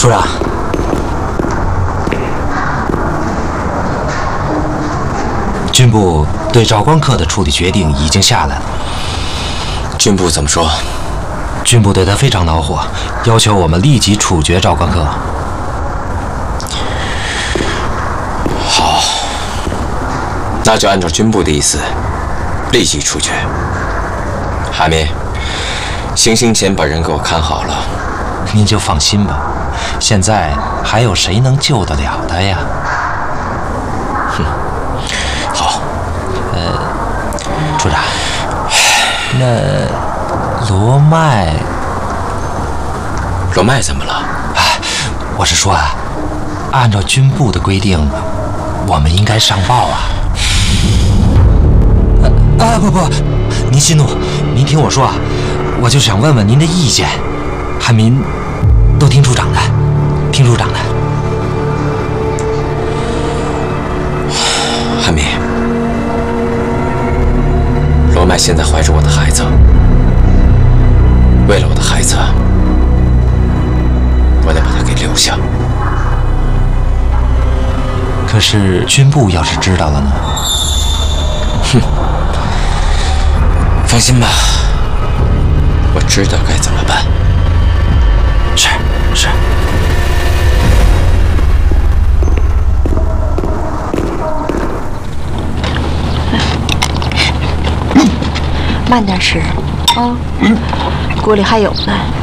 处长，军部对赵光克的处理决定已经下来了。 军部怎么说？ 军部对他非常恼火，要求我们立即处决赵光克。 好，那就按照军部的意思，立即处决。海明，行刑前把人给我看好了。 您就放心吧，现在还有谁能救得了他呀？ 哼，好。 处长，那罗麦怎么了？ 我是说啊，按照军部的规定，我们应该上报啊。不，您息怒，您听我说啊，我就想问问您的意见。汉民都听处长的，听处长的。 汉民，罗麦现在怀着我的孩子，为了我的孩子，我得把他给留下。 可是军部要是知道了呢？ 哼，放心吧，我知道该怎么办。 是。 慢点吃啊，锅里还有呢。